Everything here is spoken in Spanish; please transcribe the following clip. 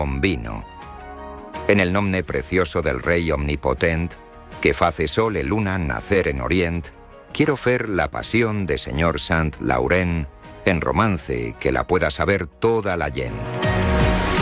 con vino. En el nombre precioso del Rey omnipotent, que face sol e luna nacer en orient, quiero fer la pasión de señor Saint Laurent en romance que la pueda saber toda la gent.